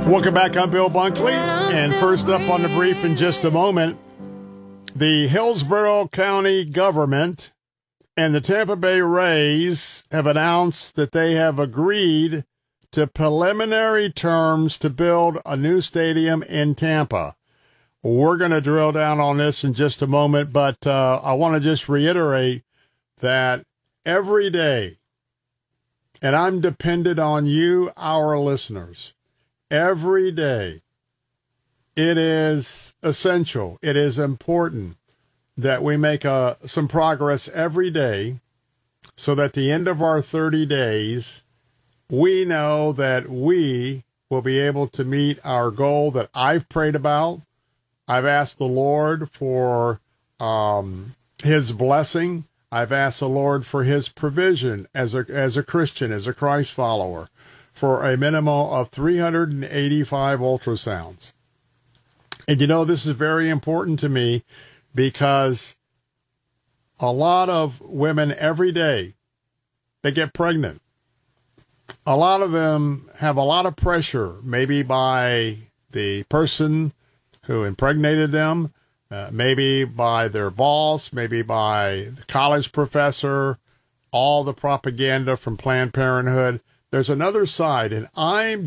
Welcome back. I'm Bill Bunkley. And first up on the brief in just a moment, the Hillsborough County government and the Tampa Bay Rays have announced that they have agreed to preliminary terms to build a new stadium in Tampa. We're going to drill down on this in just a moment, but I want to just reiterate that every day, and I'm dependent on you, our listeners, every day, it is essential, it is important that we make some progress every day so that at the end of our 30 days, we know that we will be able to meet our goal that I've prayed about. I've asked the Lord for his blessing. I've asked the Lord for his provision as a Christian, as a Christ follower, for a minimum of 385 ultrasounds. And this is very important to me because a lot of women every day, they get pregnant. A lot of them have a lot of pressure, maybe by the person who impregnated them, maybe by their boss, maybe by the college professor, all the propaganda from Planned Parenthood. There's another side, and I've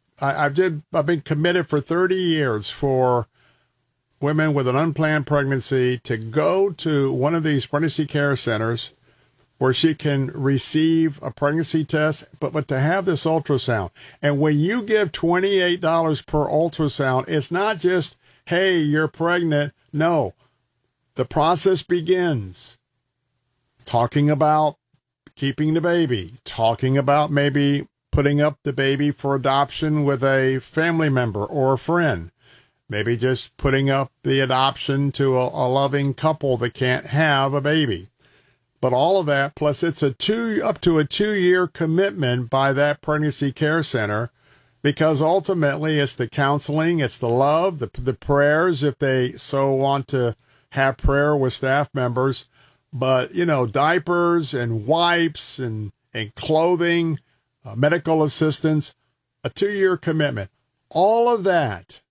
been committed for 30 years for women with an unplanned pregnancy to go to one of these pregnancy care centers where she can receive a pregnancy test, but to have this ultrasound. And when you give $28 per ultrasound, it's not just, hey, you're pregnant. No, the process begins talking about keeping the baby, talking about maybe putting up the baby for adoption with a family member or a friend, maybe just putting up the adoption to a loving couple that can't have a baby. But all of that, plus it's up to a 2-year commitment by that pregnancy care center, because ultimately it's the counseling, it's the love, the prayers, if they so want to have prayer with staff members. But, diapers and wipes and clothing, medical assistance, a 2-year commitment. All of that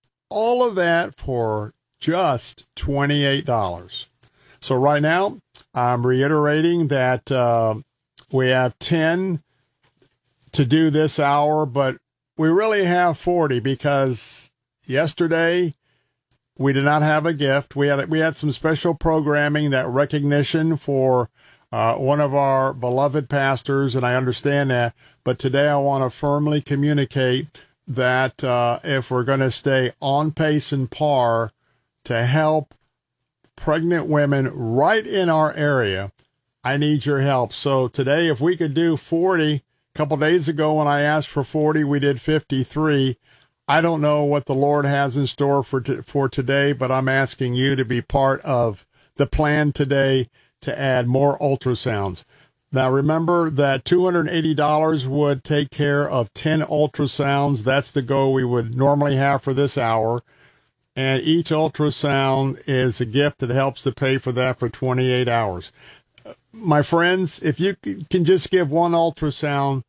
for just $28. So right now, I'm reiterating that we have 10 to do this hour, but we really have 40 because yesterday we did not have a gift. We had some special programming, that recognition for one of our beloved pastors, and I understand that. But today I want to firmly communicate that if we're going to stay on pace and par to help pregnant women right in our area, I need your help. So today, if we could do 40, a couple days ago when I asked for 40, we did 53. I don't know what the Lord has in store for today, but I'm asking you to be part of the plan today to add more ultrasounds. Now, remember that $280 would take care of 10 ultrasounds. That's the goal we would normally have for this hour. And each ultrasound is a gift that helps to pay for that for 28 hours. My friends, if you can just give one ultrasound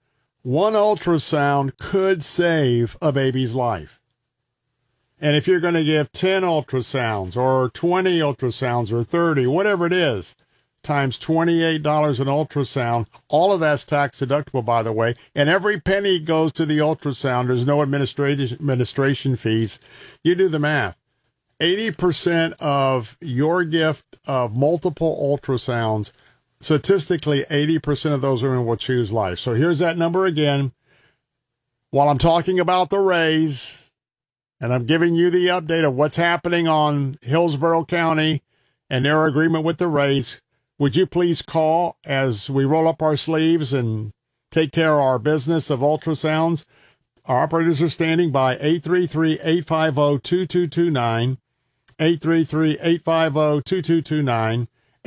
could save a baby's life. And if you're going to give 10 ultrasounds or 20 ultrasounds or 30, whatever it is, times $28 an ultrasound, all of that's tax deductible, by the way, and every penny goes to the ultrasound. There's no administration fees. You do the math. 80% of your gift of multiple ultrasounds, statistically, 80% of those women will choose life. So here's that number again. While I'm talking about the Rays, and I'm giving you the update of what's happening on Hillsborough County and their agreement with the Rays, would you please call as we roll up our sleeves and take care of our business of ultrasounds? Our operators are standing by. 833-850-2229, 833-850-2229,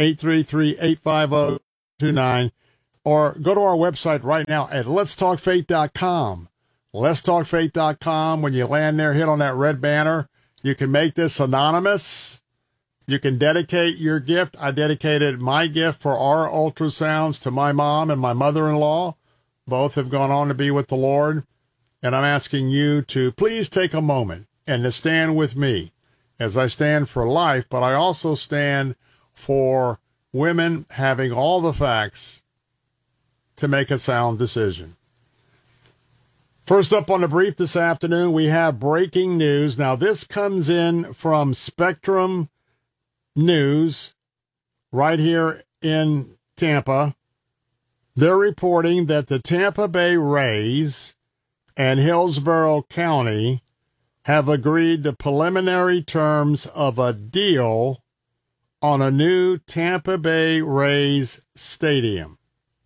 833-850-2229, or go to our website right now at letstalkfaith.com. Letstalkfaith.com. When you land there, hit on that red banner. You can make this anonymous. You can dedicate your gift. I dedicated my gift for our ultrasounds to my mom and my mother-in-law. Both have gone on to be with the Lord. And I'm asking you to please take a moment and to stand with me as I stand for life, but I also stand for women having all the facts to make a sound decision. First up on the brief this afternoon, we have breaking news. Now, this comes in from Spectrum News right here in Tampa. They're reporting that the Tampa Bay Rays and Hillsborough County have agreed to preliminary terms of a deal on a new Tampa Bay Rays stadium.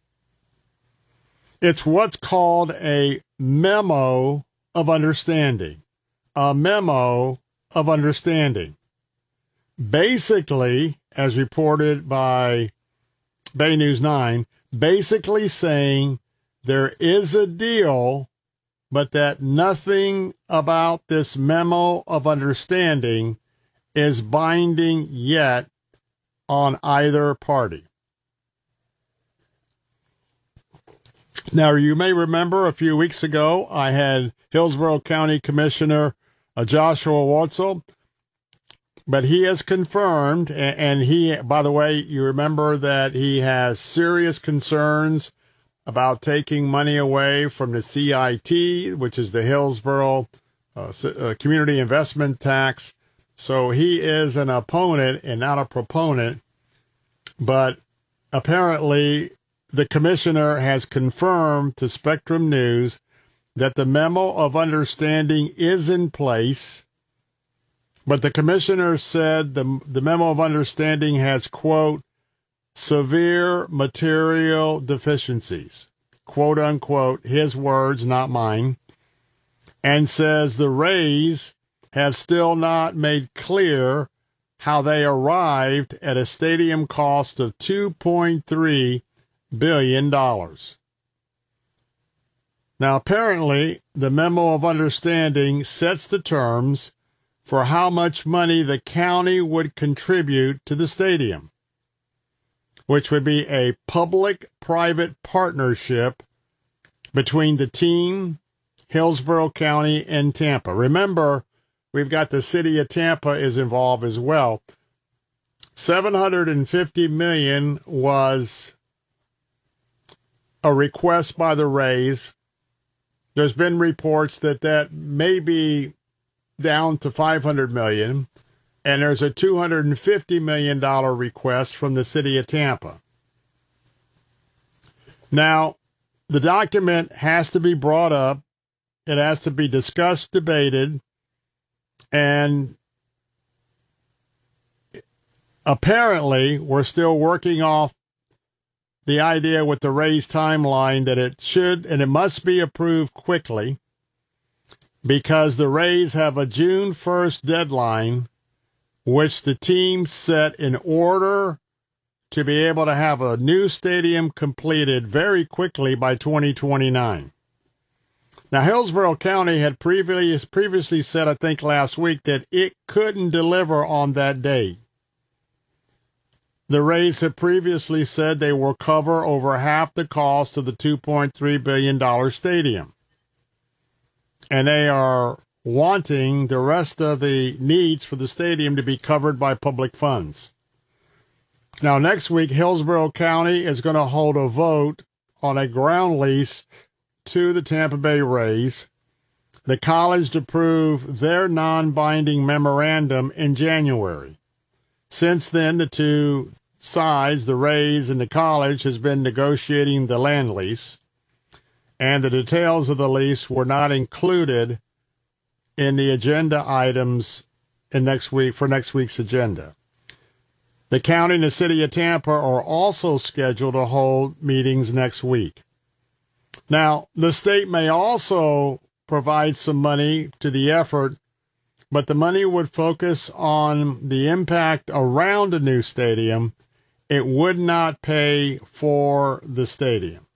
It's what's called a memo of understanding. A memo of understanding. Basically, as reported by Bay News 9, basically saying there is a deal, but that nothing about this memo of understanding is binding yet on either party. Now, you may remember a few weeks ago, I had Hillsborough County Commissioner Joshua Wurtzel, but he has confirmed, and he, by the way, you remember that he has serious concerns about taking money away from the CIT, which is the Hillsborough Community Investment Tax. So he is an opponent and not a proponent, but apparently the commissioner has confirmed to Spectrum News that the memo of understanding is in place, but the commissioner said the memo of understanding has, quote, severe material deficiencies, quote unquote, his words, not mine, and says the Rays have still not made clear how they arrived at a stadium cost of $2.3 billion. Now, apparently, the memo of understanding sets the terms for how much money the county would contribute to the stadium, which would be a public-private partnership between the team, Hillsborough County, and Tampa. Remember, we've got the city of Tampa is involved as well. $750 million was a request by the Rays. There's been reports that may be down to $500 million, and there's a $250 million request from the city of Tampa. Now, the document has to be brought up. It has to be discussed, debated, and apparently we're still working off the idea with the Rays timeline that it should and it must be approved quickly because the Rays have a June 1st deadline, which the team set in order to be able to have a new stadium completed very quickly by 2029. Now, Hillsborough County had previously said, I think last week, that it couldn't deliver on that date. The Rays have previously said they will cover over half the cost of the $2.3 billion stadium. And they are wanting the rest of the needs for the stadium to be covered by public funds. Now, next week, Hillsborough County is going to hold a vote on a ground lease to the Tampa Bay Rays. The college approved their non-binding memorandum in January. Since then, the two sides, the Rays and the college, has been negotiating the land lease, and the details of the lease were not included in the agenda items in next week's agenda. The county and the city of Tampa are also scheduled to hold meetings next week. Now, the state may also provide some money to the effort, but the money would focus on the impact around a new stadium. It would not pay for the stadium.